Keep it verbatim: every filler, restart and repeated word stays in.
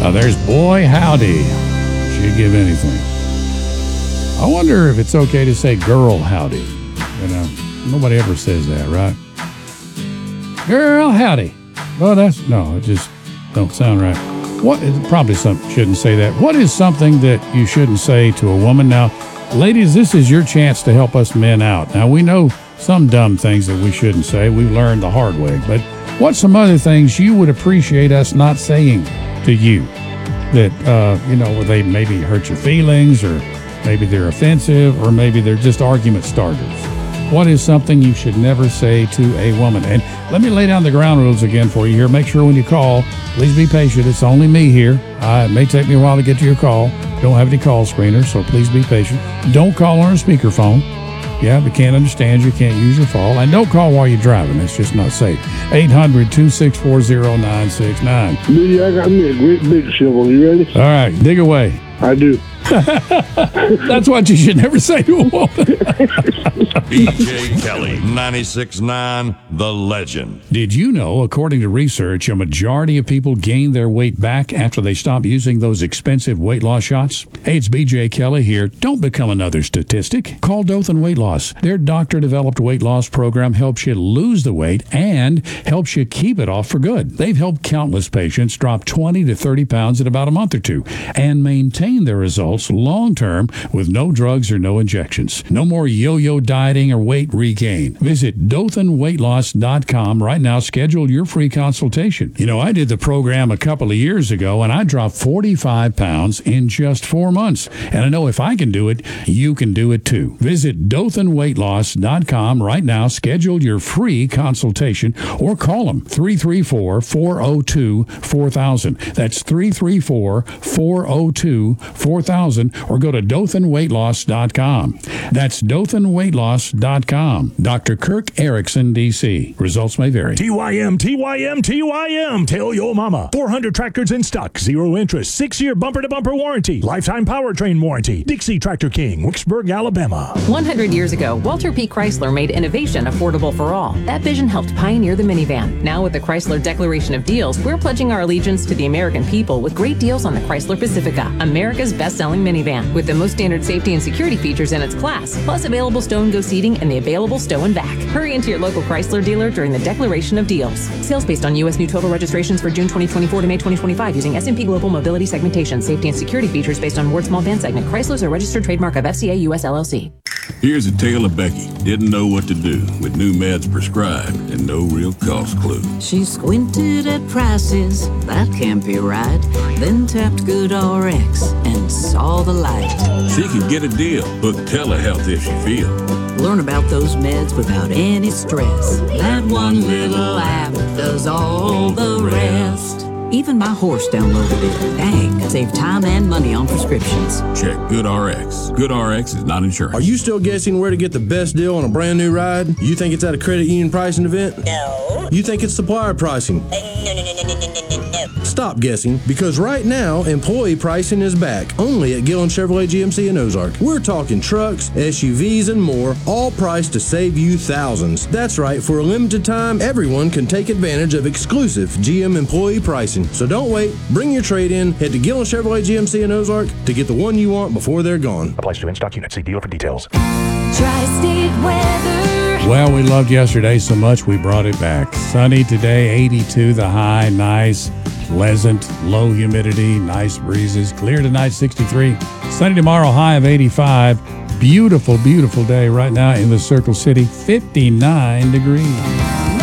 Uh, there's Boy Howdy. She'd give anything. I wonder if it's okay to say girl howdy. You know, nobody ever says that, right? Girl howdy. Well, that's, no, it just don't sound right. What is, probably some, shouldn't say that. What is something that you shouldn't say to a woman? Now, ladies, this is your chance to help us men out. Now, we know some dumb things that we shouldn't say. We've learned the hard way. But what's some other things you would appreciate us not saying to you that, uh, you know, where they maybe hurt your feelings, or maybe they're offensive, or maybe they're just argument starters? What is something you should never say to a woman? And let me lay down the ground rules again for you here. Make sure when you call, please be patient. It's only me here. Uh, it may take me a while to get to your call. Don't have any call screeners, so please be patient. Don't call on a speakerphone. Yeah, we can't understand you, can't use your phone. And don't call while you're driving. It's just not safe. eight hundred, two six four, zero nine six nine. Billy, I got me a great big shovel. You ready? All right, dig away. I do. That's what you should never say to a woman. B J Kelly, ninety-six point nine, The Legend. Did you know, according to research, a majority of people gain their weight back after they stop using those expensive weight loss shots? Hey, it's B J Kelly here. Don't become another statistic. Call Dothan Weight Loss. Their doctor-developed weight loss program helps you lose the weight and helps you keep it off for good. They've helped countless patients drop twenty to thirty pounds in about a month or two and maintain their results long-term with no drugs or no injections. No more yo-yo dieting or weight regain. Visit Dothan Weight Loss dot com right now. Schedule your free consultation. You know, I did the program a couple of years ago, and I dropped forty-five pounds in just four months. And I know if I can do it, you can do it too. Visit Dothan Weight Loss dot com right now. Schedule your free consultation or call them three three four, four oh two, four thousand. That's three three four, four oh two, four thousand. Or go to Dothan Weight Loss dot com. That's Dothan Weight Loss dot com. Doctor Kirk Erickson, D C. Results may vary. T Y M, T Y M, T Y M. Tell your mama. four hundred tractors in stock. Zero interest. Six-year bumper-to-bumper warranty. Lifetime powertrain warranty. Dixie Tractor King, Wicksburg, Alabama. one hundred years ago, Walter P. Chrysler made innovation affordable for all. That vision helped pioneer the minivan. Now with the Chrysler Declaration of Deals, we're pledging our allegiance to the American people with great deals on the Chrysler Pacifica, America's best-selling minivan, with the most standard safety and security features in its class, plus available stow and go seating and the available stow and back. Hurry into your local Chrysler dealer during the Declaration of Deals. Sales based on U S new total registrations for June twenty twenty-four to May twenty twenty-five using S and P Global Mobility segmentation. Safety and security features based on Ward Small Van segment. Chrysler's a registered trademark of F C A U S L L C. Here's a tale of Becky. Didn't know what to do with new meds prescribed and no real cost clue. She squinted at prices, that can't be right. Then tapped GoodRx and saw the light. She could get a deal. Book telehealth if she feel. Learn about those meds without any stress. That one little app does all the rest. Even my horse downloaded it. Dang, save time and money on prescriptions. Check GoodRx. GoodRx is not insurance. Are you still guessing where to get the best deal on a brand new ride? You think it's at a credit union pricing event? No. You think it's supplier pricing? Uh, no, no, no, no, no, no, no, no. Stop guessing, because right now, employee pricing is back, only at Gillen Chevrolet G M C in Ozark. We're talking trucks, S U Vs, and more, all priced to save you thousands. That's right, for a limited time, everyone can take advantage of exclusive G M employee pricing. So don't wait, bring your trade-in, head to Gillen Chevrolet G M C in Ozark to get the one you want before they're gone. Applies to in-stock units. See dealer for details. Tri-State weather. Well, we loved yesterday so much we brought it back. Sunny today, eighty-two the high, nice, pleasant, low humidity, nice breezes. Clear tonight, sixty-three. Sunny tomorrow, high of eighty-five. Beautiful, beautiful day right now in the Circle City, fifty-nine degrees.